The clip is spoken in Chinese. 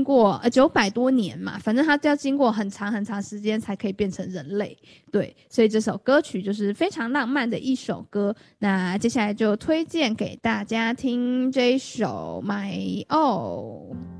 过900多年嘛，反正它要经过很长很长时间才可以变成人类。对，所以这首歌曲就是非常浪漫的一首歌。那接下来就推荐给大家听这一首《My All》。